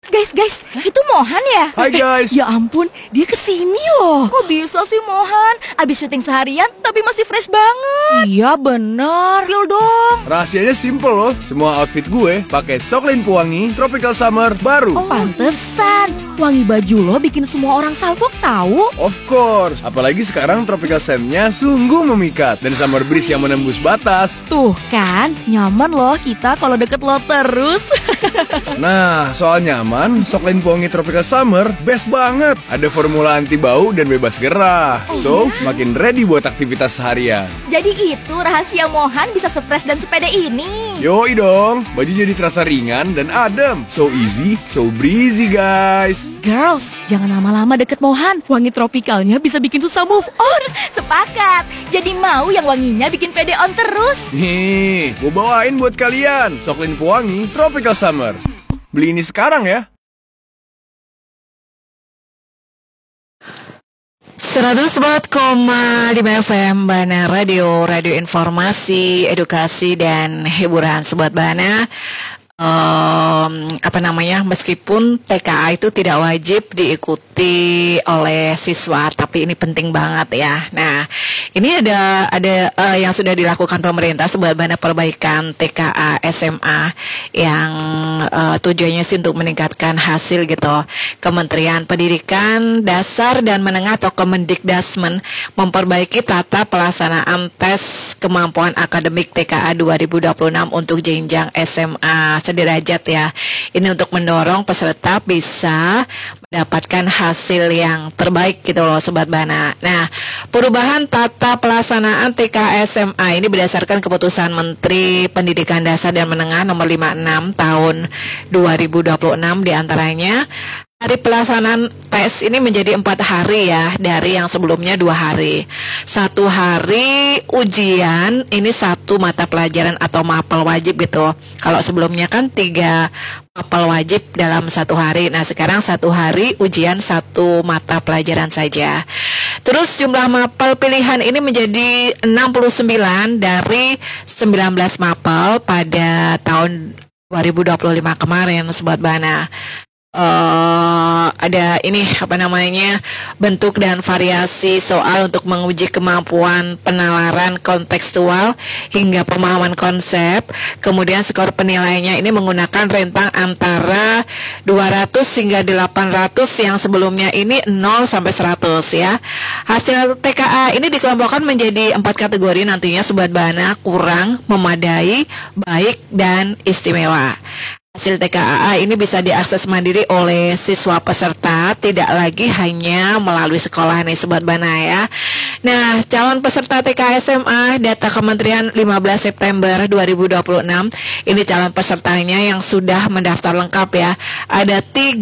Guys, itu Mohan ya? Hai guys. Ya ampun, dia kesini loh. Kok bisa sih Mohan? Abis syuting seharian tapi masih fresh banget. Iya bener. Spill dong. Rahasianya simple loh. Semua outfit gue pakai Soklin pewangi Tropical Summer baru. Oh pantesan. Wangi baju lo bikin semua orang salfok tahu. Of course. Apalagi sekarang Tropical Scent-nya sungguh memikat. Dan Summer Breeze yang menembus batas. Tuh kan, nyaman loh kita kalau deket lo terus. Nah, soal nyaman, Soklin pewangi Tropical Summer best banget. Ada formula anti bau dan bebas gerah. So, makin ready buat aktivitas seharian. Jadi itu rahasia Mohan bisa se-fresh dan sepede ini. Yoi dong, baju jadi terasa ringan dan adem. So easy, so breezy guys. Girls, jangan lama-lama deket Mohan. Wangi tropikalnya bisa bikin susah move on. Sepakat. Jadi mau yang wanginya bikin pede on terus. Nih, gue bawain buat kalian Soklin pewangi Tropical Summer. Beli ini sekarang ya. 104,5 FM Bana Radio informasi, edukasi dan hiburan Sobat Bana. Meskipun TKA itu tidak wajib diikuti oleh siswa, tapi ini penting banget ya. Nah, ini ada yang sudah dilakukan pemerintah Sobat Bana, perbaikan TKA SMA yang tujuannya sih untuk meningkatkan hasil gitu. Kementerian Pendidikan Dasar dan Menengah atau Kemendikdasmen memperbaiki tata pelaksanaan tes kemampuan akademik TKA 2026 untuk jenjang SMA sederajat ya. Ini untuk mendorong peserta bisa mendapatkan hasil yang terbaik gitu loh Sobat Bana. Nah, perubahan tata pelaksanaan TKA SMA ini berdasarkan keputusan Menteri Pendidikan Dasar dan Menengah nomor 56 tahun 2026, diantaranya hari pelaksanaan tes ini menjadi 4 hari ya, dari yang sebelumnya 2 hari. 1 hari ujian, ini 1 mata pelajaran atau mapel wajib gitu. Kalau sebelumnya kan 3 mapel wajib dalam 1 hari. Nah sekarang 1 hari ujian 1 mata pelajaran saja. Terus jumlah mapel pilihan ini menjadi 69 dari 19 mapel pada tahun 2025 kemarin Sobat Bana. Ada bentuk dan variasi soal untuk menguji kemampuan penalaran kontekstual hingga pemahaman konsep. Kemudian skor penilaiannya ini menggunakan rentang antara 200 hingga 800 yang sebelumnya ini 0 sampai 100 ya. Hasil TKA ini dikelompokkan menjadi 4 kategori nantinya Sobat Bana: kurang, memadai, baik, dan istimewa. Hasil TKA ini bisa diakses mandiri oleh siswa peserta, tidak lagi hanya melalui sekolah nih Sobat Bana ya. Nah, calon peserta TKA SMA data Kementerian 15 September 2026, ini calon pesertanya yang sudah mendaftar lengkap ya. Ada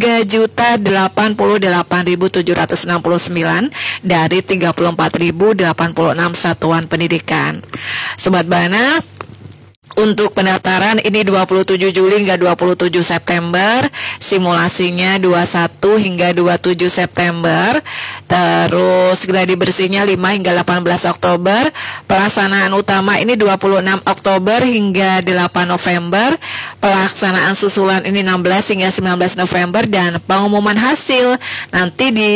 3.088.769 dari 34.086 satuan pendidikan. Sobat Bana, untuk pendaftaran ini 27 Juli hingga 27 September, simulasinya 21 hingga 27 September, terus gladi bersihnya 5 hingga 18 Oktober, pelaksanaan utama ini 26 Oktober hingga 8 November, pelaksanaan susulan ini 16 hingga 19 November, dan pengumuman hasil nanti di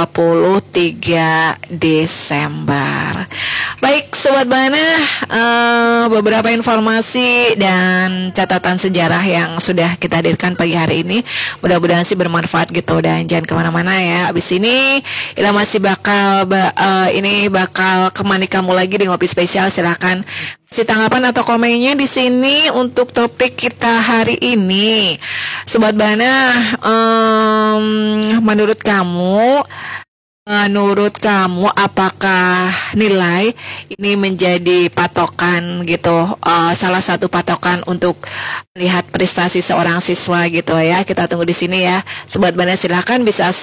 23 Desember. Baik Sobat Bana, beberapa informasi dan catatan sejarah yang sudah kita hadirkan pagi hari ini, mudah-mudahan sih bermanfaat gitu, dan jangan kemana-mana ya. Abis ini Ila masih bakal kemani kamu lagi di Ngopi Spesial. Silakan kasih tanggapan atau komennya di sini untuk topik kita hari ini. Sobat Bana, menurut kamu apakah nilai ini menjadi patokan gitu, salah satu patokan untuk melihat prestasi seorang siswa gitu ya? Kita tunggu di sini ya Sobat Bana, silakan bisa